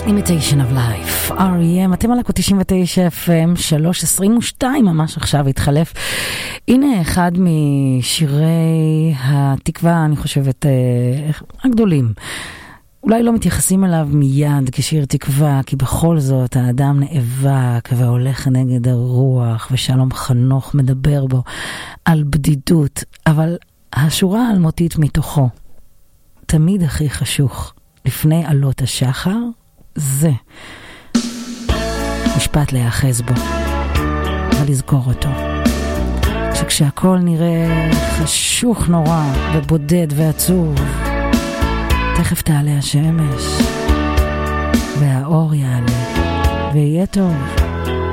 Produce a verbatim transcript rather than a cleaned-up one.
Imitation of Life, אר אי אם, אתם על תשעים ותשע אף אם, שלוש עשרים ושתיים ממש עכשיו התחלף. הנה אחד משירי התקווה, אני חושבת, הגדולים. אולי לא מתייחסים אליו מיד כשיר תקווה, כי בכל זאת האדם נאבק והולך נגד הרוח, ושלום חנוך מדבר בו על בדידות, אבל השורה האלמותית מתוכו, תמיד הכי חשוך, לפני עלות השחר, זה משפט להיאחז בו ולזכור אותו, שכשהכל נראה חשוך נורא ובודד ועצוב, תכף תעלה השמש והאור יעלה ויהיה טוב.